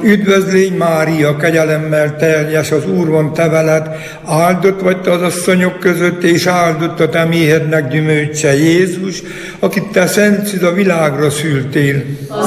Üdvözlégy Mária, kegyelemmel teljes, az Úr van te veled, áldott vagy te az asszonyok között, és áldott a te méhednek gyümölcse, Jézus, akit te szent a világra szültél.